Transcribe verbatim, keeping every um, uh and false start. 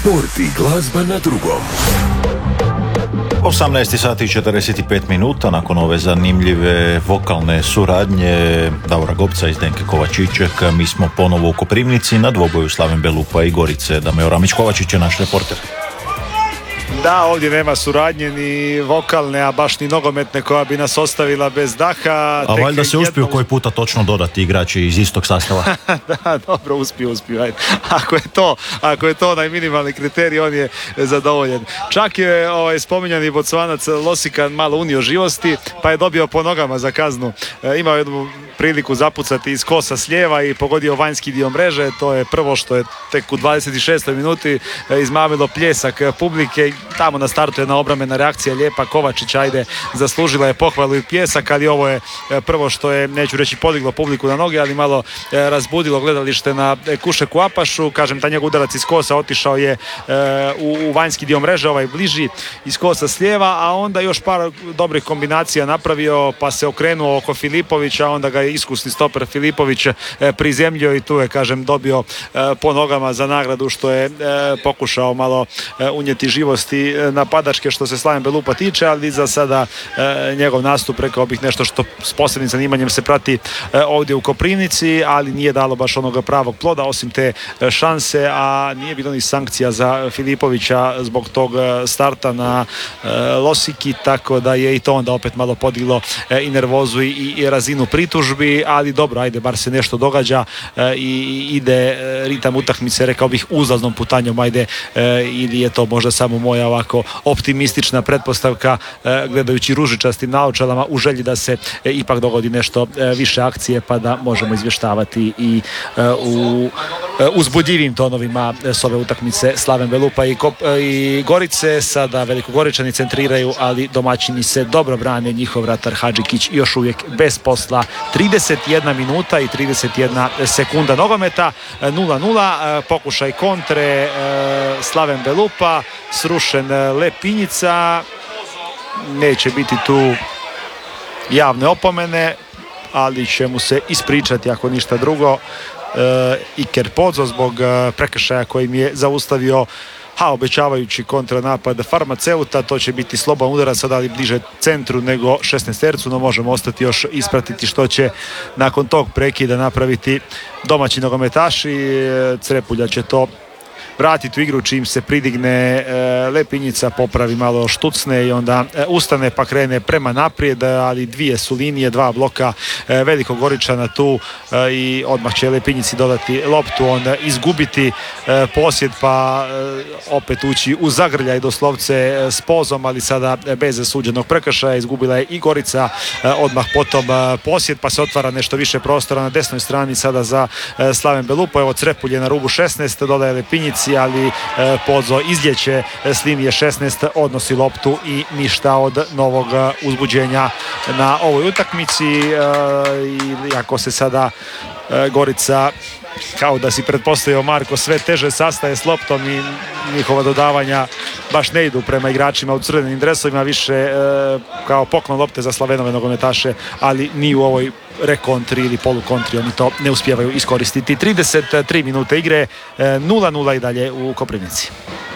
Sport i glazba na drugom. osamnaest sati i četrdeset pet minuta nakon ove zanimljive vokalne suradnje Davora Gobca i Zdenke Kovačićek, mi smo ponovo u Koprivnici na dvoboju Slaven Belupa i Gorice. Dameo Ramić-Kovačić je naš reporter. Da, ovdje nema suradnje ni vokalne, a baš ni nogometne koja bi nas ostavila bez daha. A valjda se uspiju jedno... koji puta točno dodati igrači iz istog sastava. Da, dobro, uspiju, uspiju. Ajde. Ako je to, ako je to najminimalni kriterij, on je zadovoljen. Čak je ovaj, spominjani Bocvanac Losikan malo unio živosti, pa je dobio po nogama za kaznu. E, imao jednu priliku zapucati iz kosa s lijeva i pogodio vanjski dio mreže. To je prvo što je tek u dvadeset šestoj minuti izmamilo pljesak publike. Tamo na startu jedna obrambena reakcija lijepa Kovačić, ajde, zaslužila je pohvalu i pljesak, ali ovo je prvo što je, neću reći podiglo publiku na noge, ali malo razbudilo gledalište na Kušeku Apašu. Kažem, taj njegov udarac iz kosa otišao je u, u vanjski dio mreže, ovaj bliži iz kosa s lijeva, a onda još par dobrih kombinacija napravio, pa se okrenuo oko Filipovića, onda ga je iskusni stoper Filipović prizemljio i tu je, kažem, dobio po nogama za nagradu što je pokušao malo unijeti živosti napadačke što se Slaven Belupa tiče, ali za sada e, njegov nastup, rekao bih, nešto što s posebnim zanimanjem se prati e, ovdje u Koprivnici, ali nije dalo baš onoga pravog ploda osim te e, šanse, a nije bilo ni sankcija za Filipovića zbog tog e, starta na e, Losiki, tako da je i to onda opet malo podiglo e, i nervozu i, i razinu pritužbi, ali dobro, ajde, bar se nešto događa e, i ide e, ritam utakmice, rekao bih, uzlaznom putanjom, ajde, e, ili je to možda samo moja ovako optimistična pretpostavka e, gledajući ružičastim naočalama u želji da se e, ipak dogodi nešto e, više akcije pa da možemo izvještavati i e, u e, uzbudljivim tonovima e, s ove utakmice Slaven Belupa i, Kop, e, i Gorice. Sada Velikogoričani centriraju, ali domaćini se dobro brane, njihov vratar Hadžikić još uvijek bez posla. trideset jedna minuta i trideset jedna sekunda nogometa, nula nula, e, pokušaj kontre e, Slaven Belupa, srušen Lepinjica, neće biti tu javne opomene, ali će mu se ispričati ako ništa drugo e, Iker Pozo zbog e, prekršaja kojim je zaustavio ha, obećavajući kontranapad Farmaceuta. To će biti slobodan udarac, sada ali bliže centru nego šesnaestercu, no možemo ostati još ispratiti što će nakon tog prekida napraviti domaći nogometaši. Crepulja će to vratiti u igru čim se pridigne e, Lepinjica, popravi malo štucne i onda e, ustane pa krene prema naprijed, ali dvije su linije, dva bloka e, Velikogoričana tu e, i odmah će Lepinjici dodati loptu, onda izgubiti e, posjed pa e, opet ući u zagrljaj doslovce e, s Pozom, ali sada e, bez suđenog prekršaja. Izgubila je i Gorica e, odmah potom e, posjed, pa se otvara nešto više prostora na desnoj strani sada za e, Slaven Belupa. Evo Crepulje na rubu šesnaest, dodaje Lepinjici, ali e, Pozo izljeće s linije šesnaest, odnosi loptu i ništa od novog uzbuđenja na ovoj utakmici. E, i ako se sada e, Gorica, kao da si pretpostavio Marko, sve teže sastaje s loptom i njihova dodavanja baš ne idu prema igračima u crvenim dresovima, više e, kao poklon lopte za Slavenove nogometaše, ali ni u ovoj rekontri ili polukontri oni to ne uspijevaju iskoristiti. trideset tri minute igre, nula nula i dalje u Koprivnici.